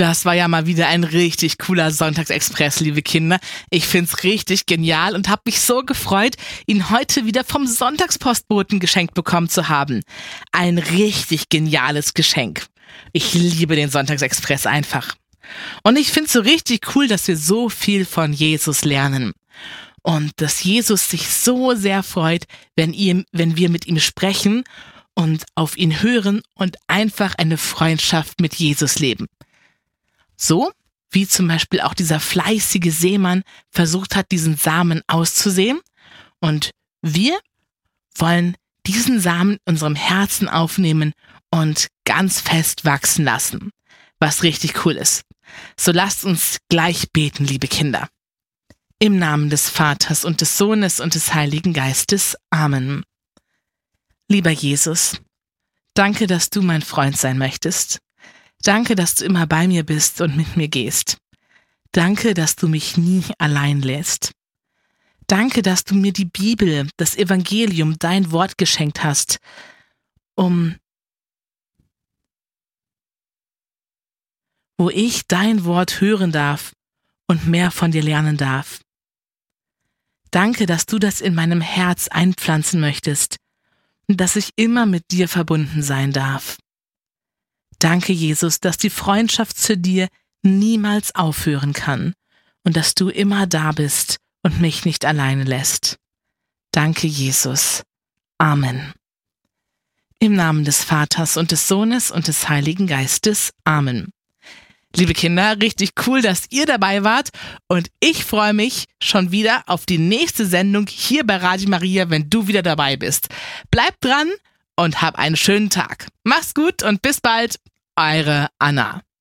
Das war ja mal wieder ein richtig cooler Sonntagsexpress, liebe Kinder. Ich find's richtig genial und habe mich so gefreut, ihn heute wieder vom Sonntagspostboten geschenkt bekommen zu haben. Ein richtig geniales Geschenk. Ich liebe den Sonntagsexpress einfach. Und ich find's so richtig cool, dass wir so viel von Jesus lernen. Und dass Jesus sich so sehr freut, wenn wir mit ihm sprechen und auf ihn hören und einfach eine Freundschaft mit Jesus leben. So wie zum Beispiel auch dieser fleißige Seemann versucht hat, diesen Samen auszusehen. Und wir wollen diesen Samen in unserem Herzen aufnehmen und ganz fest wachsen lassen, was richtig cool ist. So lasst uns gleich beten, liebe Kinder. Im Namen des Vaters und des Sohnes und des Heiligen Geistes. Amen. Lieber Jesus, danke, dass du mein Freund sein möchtest. Danke, dass du immer bei mir bist und mit mir gehst. Danke, dass du mich nie allein lässt. Danke, dass du mir die Bibel, das Evangelium, dein Wort geschenkt hast, wo ich dein Wort hören darf und mehr von dir lernen darf. Danke, dass du das in meinem Herz einpflanzen möchtest und dass ich immer mit dir verbunden sein darf. Danke, Jesus, dass die Freundschaft zu dir niemals aufhören kann und dass du immer da bist und mich nicht alleine lässt. Danke, Jesus. Amen. Im Namen des Vaters und des Sohnes und des Heiligen Geistes. Amen. Liebe Kinder, richtig cool, dass ihr dabei wart und ich freue mich schon wieder auf die nächste Sendung hier bei Radio Maria, wenn du wieder dabei bist. Bleibt dran und hab einen schönen Tag. Mach's gut und bis bald. Eure Anna.